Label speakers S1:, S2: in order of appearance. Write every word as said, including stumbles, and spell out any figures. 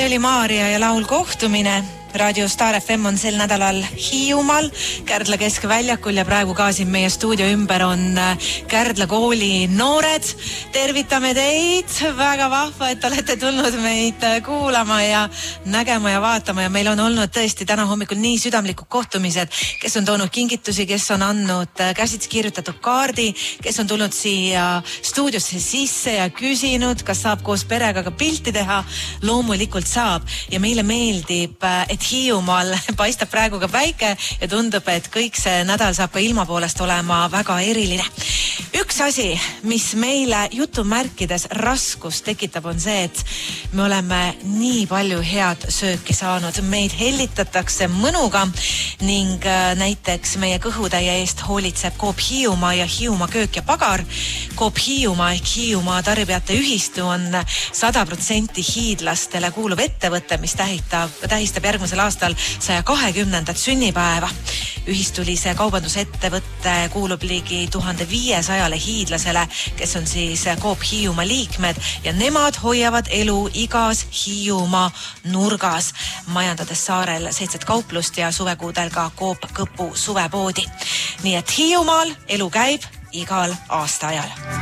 S1: See oli Maaria ja laul Kohtumine. Radio Star F M on sel nädalal Hiiumaal Kärdla keskväljakul ja praegu ka siin meie stuudio ümber on Kärdla kooli noored. Tervitame teid, väga vahva, et olete tulnud meid kuulama ja nägema ja vaatama ja meil on olnud tõesti täna hommikul nii südamlikud kohtumised, kes on toonud kingitusi, kes on andnud käsitsi kirjutatud kaardi, kes on tulnud siia stuudiosse sisse ja küsinud, kas saab koos perega ka pilti teha. Loomulikult saab ja meile meeldib, et Hiiumaal paistab praegu ka päike ja tundub, et kõik see nädal saab ka ilma poolest olema väga eriline. Üks asi, mis meile jutumärkides raskust tekitab, on see, et me oleme nii palju head sööki saanud. Meid hellitatakse mõnuga ning näiteks meie kõhutäie eest hoolitseb Coop Hiiumaa ja Hiiumaa köök ja pagar. Coop Hiiumaa ehk Hiiumaa tarbijate ühistu on sada protsenti hiidlastele kuuluv ettevõte, mis tähistab, tähistab järgmisel aastal saja kahekümnendat sünnipäeva. Ühistulise kaubandusettevõtte kuulub ligi tuhande viiesajale hiidlasele, kes on siis Coop Hiiumaa liikmed ja nemad hoiavad elu igas Hiiumaa nurgas, majandades saarel seitset kauplust ja suvekuudel ka Coop Kõpu suvepoodi. Nii et Hiiumaal elu käib igal aastaajal.